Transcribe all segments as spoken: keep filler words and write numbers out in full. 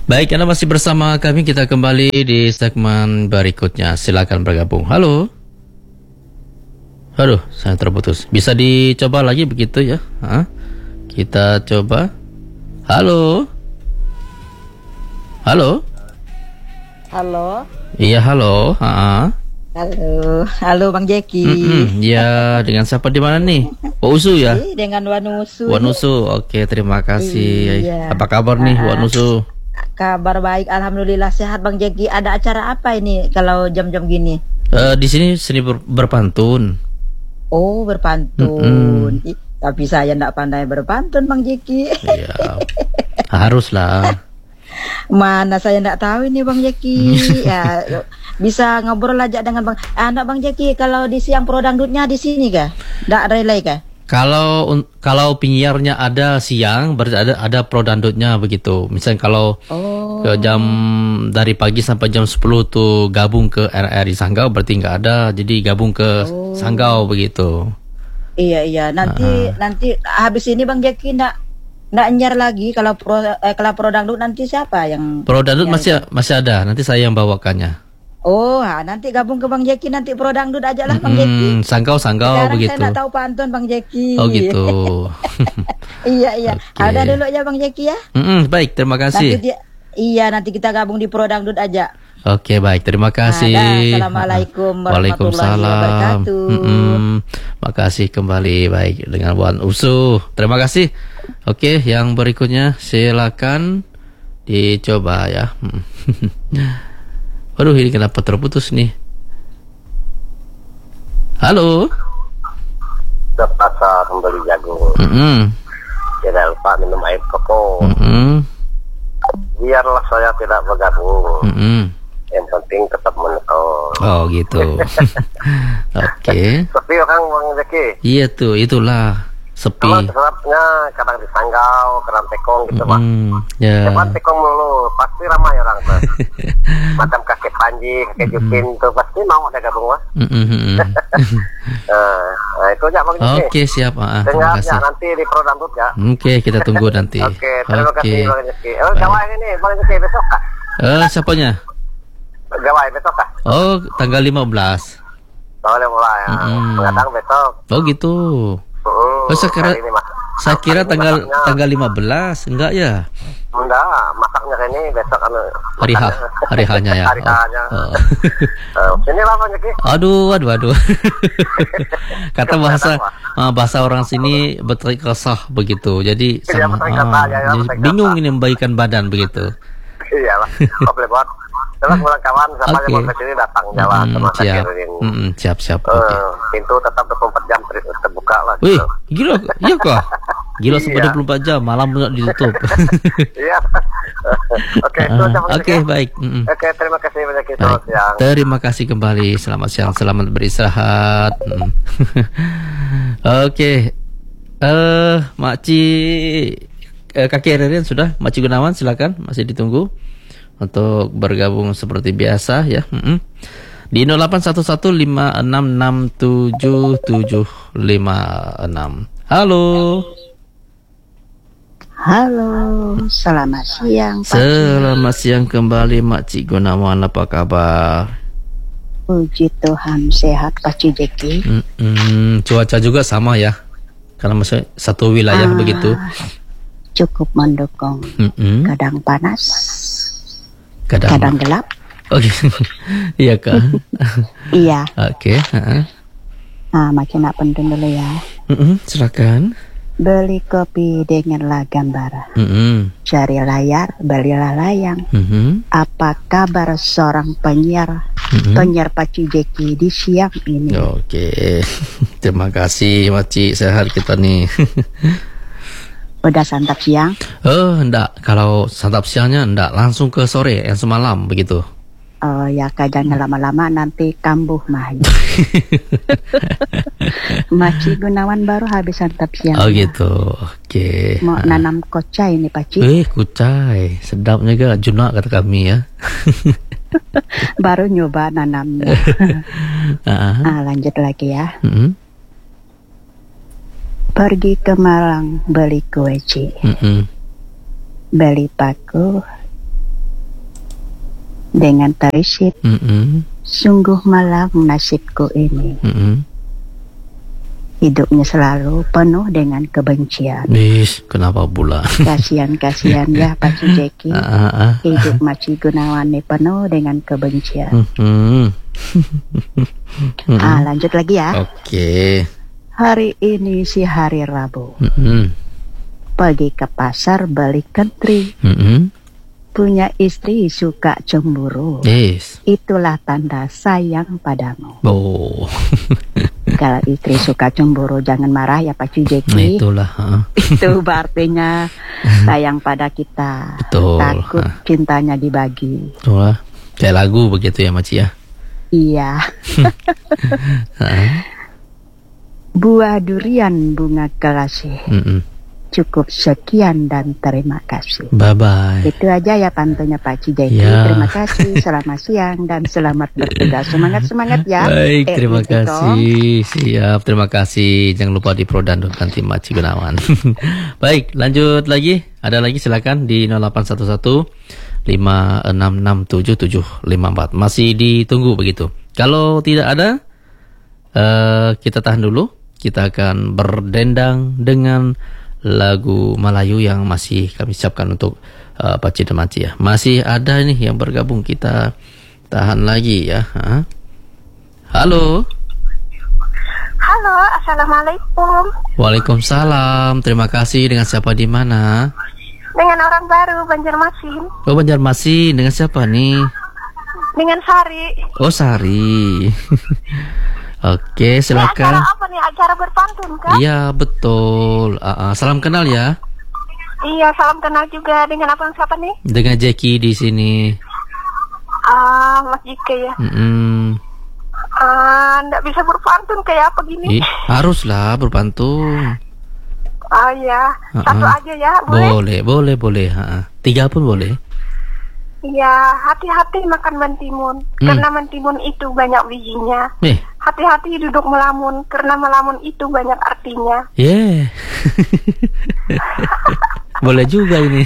Baik, Anda masih bersama kami. Kita kembali di segmen berikutnya. Silakan bergabung. Halo. Aduh, saya terputus. Bisa dicoba lagi begitu ya? Hah? Kita coba. Halo. Halo. Halo. Iya, halo. Ha. Halo, halo Bang Jeki. Mm-mm. Ya, dengan siapa di mana nih? Wanusu ya? Ih, dengan Wanusu. Wanusu. Oke, terima kasih. Iya. Apa kabar nih, Wanusu? Kabar baik, alhamdulillah sehat Bang Jeki. Ada acara apa ini kalau jam-jam gini? Uh, di sini seni ber- berpantun. Oh, berpantun. Ih, tapi saya enggak pandai berpantun Bang Jeki. Iya. Haruslah. Mana saya enggak tahu ini Bang Jeki. Ya, bisa ngobrol aja dengan Bang. Anak Bang Jeki, kalau di siang pro dangdutnya di sini kah? Enggak relay kah? Kalau kalau penyiarnya ada siang, berarti ada ada pro dangdutnya begitu. Misalnya kalau oh. ke jam dari pagi sampai jam sepuluh tuh gabung ke R R I Sanggau, berarti nggak ada. Jadi gabung ke oh. Sanggau begitu. Iya iya. Nanti uh-huh. nanti habis ini Bang Jeki enggak enggak nyiar lagi. Kalau pro eh, kalau pro dangdut nanti siapa yang Pro dangdut masih masih ada. Nanti saya yang bawakannya. Oh, ha, nanti gabung ke Bang Jeki, nanti pro dangdut aja lah Bang Jeki. Sanggau, Sanggau Sekarang begitu. Saya nak tahu pantun Bang Jeki. Oh gitu. Iya iya. Okay. Ada dulu ya Bang Jeki ya. Mm-mm, baik, terima kasih. Nanti dia, iya nanti kita gabung di pro dangdut aja. Oke, baik, terima kasih. Ada. Assalamualaikum warahmatullahi wabarakatuh. Mm-mm. Makasih kembali, baik, dengan Wanusu. Terima kasih. Oke, yang berikutnya silakan dicoba ya. Waduh, ini kenapa terputus nih? Halo. Terpaksa kembali jagung. Mm-hmm. Tidak lupa minum air koko. Mm-hmm. Biarlah saya tidak bergabung. Mm-hmm. Yang penting tetap menonton. Oh gitu. Oke. Okay. Sepi orang Bang Jeki. Iya tuh, itulah. Sepi. Kalau serapnya kadang di Sanggau, kadang tekong gitu Pak. Mm, ya. Depan tekong mulu, pasti ramai orang tuh. Macam kakek Panji, kakek Jupin tuh pasti mau ada gabung Mas. Mm-hmm. Nah itu aja Bang Jeki. Oke okay, siap. Ah, terima kasih. Nanti di pro dangdut ya. Oke okay, kita tunggu nanti. Oke okay, terima okay. kasih Bang Jeki. Oh gawai ini Bang Jeki besok kah? Eh siapanya? Gawai besok kah? Oh tanggal lima belas. Tanggal lima belas ya. Mm-hmm. Mengadang besok. Oh gitu. Uh, oh saya kira ini, saya kira tanggal masaknya. Tanggal lima belas enggak ya? Enggak, masaknya ini besok kan. Hari H, hari H-nya ya. Hari H-nya. Oh. Oh. Sini lah Bang Jeki. Aduh, aduh, aduh. Kata bahasa uh, bahasa orang sini berkesah begitu. Jadi sama, iya, uh, ya, ya, jadi bingung ini membaikkan badan begitu. Iyalah, boleh buat. Terus kawan sampai okay. Bang Jeki datang Jawa mm, sama siap. Mm, siap, siap. Uh, okay. Pintu tetap dua puluh empat jam terbuka lah. Wih, gitu. Gila, iya kah? Gila sampai dua puluh empat jam, malam nggak ditutup. Iya. Oke, oke, baik. Mm-mm. Oke, terima kasih banyak selamat siang. Terima kasih kembali, selamat siang, selamat beristirahat. Mm. Oke, okay. eh, uh, Makci, uh, kakek Ririn sudah, Makci Gunawan silakan, masih ditunggu untuk bergabung seperti biasa ya. Mm-mm. Di nol delapan satu satu lima enam enam tujuh tujuh lima enam. Halo. Halo, selamat siang. Pak. Selamat siang kembali Makcik Gunawan, apa kabar? Puji Tuhan sehat Pak Jeki. Mm-mm. Cuaca juga sama ya, karena masih satu wilayah ah, begitu. Cukup mendukung. Mm-mm. Kadang panas, kadang, kadang gelap. Oke, iya kak. Iya. Oke. Okay. Nah, makin nak penting dulu ya. Mm-mm, silakan. Beli kopi dengarlah gambar. Mm-hmm. Cari layar, belilah layang. Mm-hmm. Apa kabar seorang penyiar, mm-hmm. penyiar Paci Jeki di siang ini? Oke, terima kasih Maci, sehat kita nih. Udah santap siang? Oh, enggak. Kalau santap siangnya enggak, langsung ke sore, yang semalam begitu. Oh ya, kajangnya lama-lama nanti kambuh mah. Maci Gunawan baru habis santap siang. Oh gitu, oke. Okay. Mau nanam kucai nih Paci. Eh kucai, sedapnya gak junak kata kami ya. Baru nyoba nanamnya. uh-huh. Ah, lanjut lagi ya. Uh-huh. Pergi ke Malang beli kue ci. Uh-huh. Beli paku, dengan terisit. Mm-mm. Sungguh malang nasibku ini. Mm-mm. Hidupnya selalu penuh dengan kebencian. Bis, kenapa pula? Kasihan-kasihan ya Paci Jeki. Ah, ah, ah. Hidup Maci Gunawan ini penuh dengan kebencian. Mm-mm. Ah, lanjut lagi ya. Oke. Hari ini si hari Rabu. Mm-mm. Pergi ke pasar beli kentri. Mm-mm. Punya istri suka cemburu. Yes. Itulah tanda sayang padamu. Oh. Kalau istri suka cemburu jangan marah ya Paci Nah, Jeki. itulah. ah. Itu artinya sayang pada kita. Betul. Takut Ah. cintanya dibagi. Itulah. Kayak lagu begitu ya, Maci ya. Iya. Ah. Buah durian bunga kelasih. Mm-mm. Cukup sekian dan terima kasih. Bye-bye. Itu aja ya pantunya Pak Cijeki. Ya. Terima kasih. Selamat siang dan selamat bertugas. Semangat-semangat ya. Baik, Eh, terima Ito. kasih. Siap, terima kasih. Jangan lupa di Pro dan nanti Maci Gunawan. Baik, lanjut lagi. Ada lagi silakan di nol delapan satu satu lima enam enam tujuh tujuh lima empat. Masih ditunggu begitu. Kalau tidak ada, eh, kita tahan dulu. Kita akan berdendang dengan lagu Melayu yang masih kami siapkan untuk uh, Paci dan Maci ya. Masih ada nih yang bergabung, kita tahan lagi ya. Ha? Halo. Halo, assalamualaikum. Waalaikumsalam. Terima kasih. Dengan siapa di mana? Dengan orang baru Banjarmasin. Oh, Banjarmasin. Dengan siapa nih? Dengan Sari. Oh, Sari. Oke, Ini acara silakan. apa nih? Acara berpantun kan? Iya, betul. Uh, uh, salam kenal ya. Iya, salam kenal juga. Dengan abang siapa nih? Dengan Jeki di sini. Ah, Mas Jike ya. Mm-mm. Ah, nggak bisa berpantun kayak apa gini? Ih, haruslah berpantun. Ah ya, satu Uh-uh. aja ya, boleh? Boleh, boleh, boleh. Ha. Tiga pun boleh. Iya, hati-hati makan mentimun, Hmm. karena mentimun itu banyak bijinya. Eh, Hati-hati duduk melamun, karena melamun itu banyak artinya. yeah. Boleh juga ini.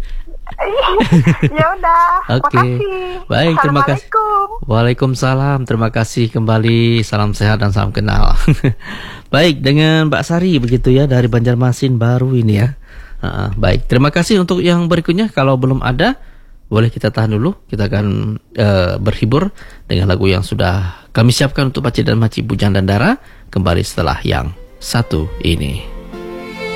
Ya udah, Oke. makasih. Baik, terima kasih. Assalamualaikum. Waalaikumsalam. Terima kasih kembali. Salam sehat dan salam kenal. Baik, dengan Mbak Sari begitu ya dari Banjarmasin baru ini ya. Uh, baik, terima kasih untuk yang berikutnya. Kalau belum ada, boleh kita tahan dulu. Kita akan uh, berhibur dengan lagu yang sudah kami siapkan untuk Paci dan Maci, Bujang dan Dara. Kembali setelah yang satu ini.